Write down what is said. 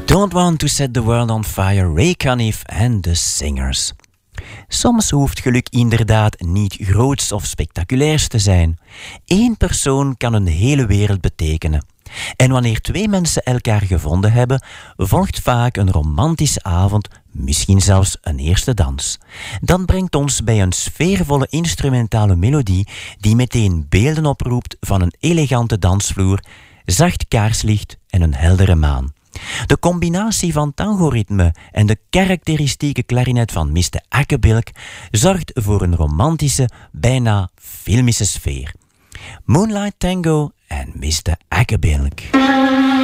Don't Want to Set the World on Fire, Ray Conniff en The Singers. Soms hoeft geluk inderdaad niet groots of spectaculairs te zijn. Eén persoon kan een hele wereld betekenen. En wanneer twee mensen elkaar gevonden hebben, volgt vaak een romantische avond, misschien zelfs een eerste dans. Dat brengt ons bij een sfeervolle instrumentale melodie die meteen beelden oproept van een elegante dansvloer, zacht kaarslicht en een heldere maan. De combinatie van tangoritme en de karakteristieke klarinet van Mr. Ackebilk zorgt voor een romantische, bijna filmische sfeer. Moonlight Tango en Mr. Ackebilk.